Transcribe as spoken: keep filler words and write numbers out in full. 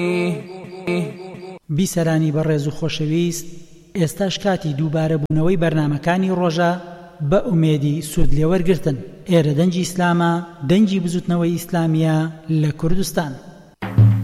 بیسەرانی بەڕێز و خۆشەویست، ئێستاش کاتی دووبارە بوونەوەی بەرنامەکانی ڕۆژە بە ئومێدی سوود لێوەرگرتن. ئێرە دەنگی ئیسلامە، دەنگی بزوتنەوەی ئیسلامیە لە کوردستان.